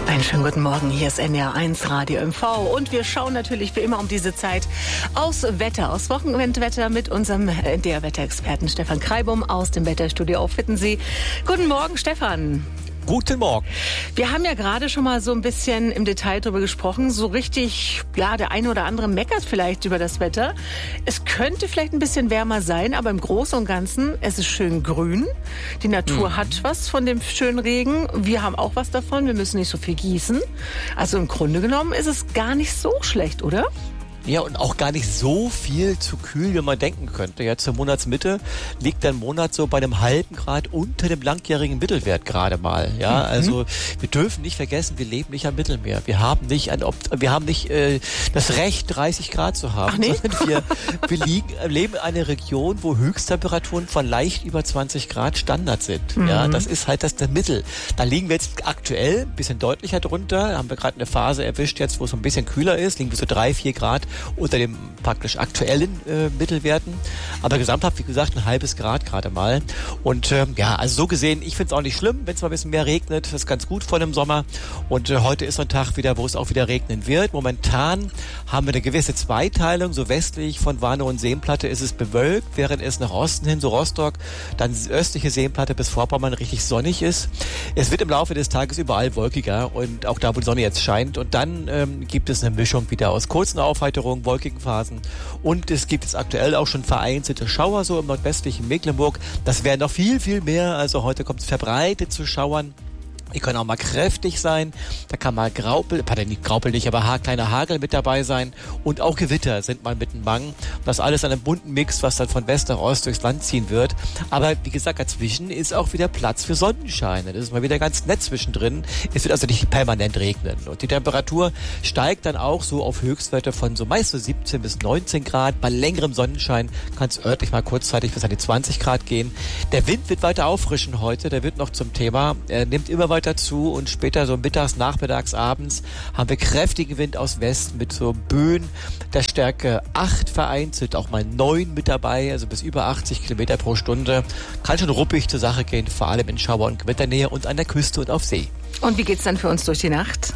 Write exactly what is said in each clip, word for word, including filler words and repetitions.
Einen schönen guten Morgen, hier ist N D R eins Radio M V und wir schauen natürlich wie immer um diese Zeit aus Wetter, aus Wochenendwetter mit unserem N D R-Wetterexperten Stefan Kreibum aus dem Wetterstudio auf Wittensee. Guten Morgen, Stefan. Guten Morgen. Wir haben ja gerade schon mal so ein bisschen im Detail darüber gesprochen. So richtig, ja, der eine oder andere meckert vielleicht über das Wetter. Es könnte vielleicht ein bisschen wärmer sein, aber im Großen und Ganzen, es ist schön grün. Die Natur mhm. hat was von dem schönen Regen. Wir haben auch was davon. Wir müssen nicht so viel gießen. Also im Grunde genommen ist es gar nicht so schlecht, oder? Ja, und auch gar nicht so viel zu kühl, wie man denken könnte. Jetzt zur Monatsmitte liegt der Monat so bei einem halben Grad unter dem langjährigen Mittelwert gerade mal. Ja, mhm. also wir dürfen nicht vergessen, wir leben nicht am Mittelmeer. Wir haben nicht ein, wir haben nicht äh, das Recht, dreißig Grad zu haben. Ach nee? Sondern wir, wir liegen, leben in einer Region, wo Höchsttemperaturen von leicht über zwanzig Grad Standard sind. Mhm. Ja, das ist halt das der Mittel. Da liegen wir jetzt aktuell ein bisschen deutlicher drunter. Da haben wir gerade eine Phase erwischt jetzt, wo es ein bisschen kühler ist. Liegen wir so drei, vier Grad unter dem praktisch aktuellen äh, Mittelwerten. Aber gesamthaft, wie gesagt, ein halbes Grad gerade mal. Und ähm, ja, also so gesehen, ich finde es auch nicht schlimm, wenn es mal ein bisschen mehr regnet. Das ist ganz gut vor dem Sommer. Und äh, heute ist so ein Tag wieder, wo es auch wieder regnen wird. Momentan haben wir eine gewisse Zweiteilung. So westlich von Warnow und Seenplatte ist es bewölkt, während es nach Osten hin, so Rostock, dann östliche Seenplatte bis Vorpommern richtig sonnig ist. Es wird im Laufe des Tages überall wolkiger und auch da, wo die Sonne jetzt scheint. Und dann ähm, gibt es eine Mischung wieder aus kurzen Aufheiterungen, wolkigen Phasen und es gibt jetzt aktuell auch schon vereinzelte Schauer so im nordwestlichen Mecklenburg. Das wäre noch viel, viel mehr. Also heute kommt es verbreitet zu Schauern. Die können auch mal kräftig sein. Da kann mal Graupel, pardon, nicht Graupel nicht, aber ha- kleiner Hagel mit dabei sein. Und auch Gewitter sind mal mit dem Mang. Das alles an einem bunten Mix, was dann von West nach Ost durchs Land ziehen wird. Aber wie gesagt, dazwischen ist auch wieder Platz für Sonnenscheine. Das ist mal wieder ganz nett zwischendrin. Es wird also nicht permanent regnen. Und die Temperatur steigt dann auch so auf Höchstwerte von so meist so siebzehn bis neunzehn Grad. Bei längerem Sonnenschein kann es örtlich mal kurzzeitig bis an die zwanzig Grad gehen. Der Wind wird weiter auffrischen heute. Der wird noch zum Thema. Er nimmt immer weiter dazu und später so mittags, nachmittags, abends haben wir kräftigen Wind aus Westen mit so Böen der Stärke acht vereinzelt, auch mal neun mit dabei, also bis über achtzig Kilometer pro Stunde. Kann schon ruppig zur Sache gehen, vor allem in Schauer- und Gewitternähe und an der Küste und auf See. Und wie geht's dann für uns durch die Nacht?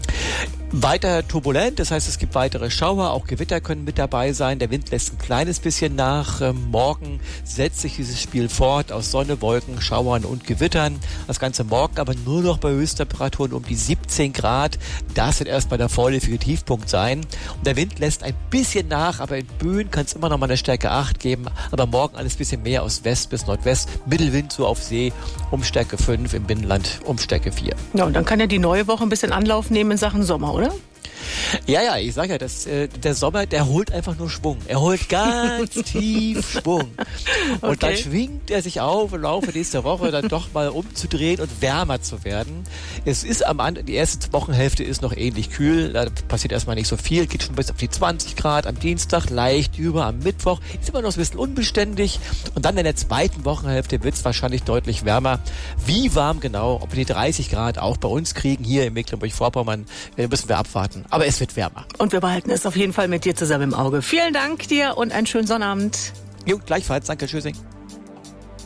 Weiter turbulent, das heißt, es gibt weitere Schauer, auch Gewitter können mit dabei sein. Der Wind lässt ein kleines bisschen nach. Ähm, morgen setzt sich dieses Spiel fort aus Sonne, Wolken, Schauern und Gewittern. Das Ganze morgen aber nur noch bei Höchsttemperaturen um die siebzehn Grad. Das wird erstmal der vorläufige Tiefpunkt sein. Und der Wind lässt ein bisschen nach, aber in Böen kann es immer noch mal eine Stärke acht geben. Aber morgen alles ein bisschen mehr aus West bis Nordwest. Mittelwind so auf See um Stärke fünf, im Binnenland um Stärke vier. Ja, und dann kann ja die neue Woche ein bisschen Anlauf nehmen in Sachen Sommer, oder? Ja, ja, ich sage ja, das, äh, der Sommer, der holt einfach nur Schwung. Er holt ganz tief Schwung. Und okay. Dann schwingt er sich auf im Laufe nächster Woche dann doch mal umzudrehen und wärmer zu werden. Es ist am Anfang, die erste Wochenhälfte ist noch ähnlich kühl, da passiert erstmal nicht so viel, geht schon bis auf die zwanzig Grad am Dienstag, leicht über am Mittwoch, ist immer noch so ein bisschen unbeständig und dann in der zweiten Wochenhälfte wird es wahrscheinlich deutlich wärmer. Wie warm genau, ob wir die dreißig Grad auch bei uns kriegen, hier in Mecklenburg-Vorpommern, müssen wir abwarten. Aber es wird wärmer. Und wir behalten es auf jeden Fall mit dir zusammen im Auge. Vielen Dank dir und einen schönen Sonnabend. Jo, gleichfalls. Danke, tschüssing.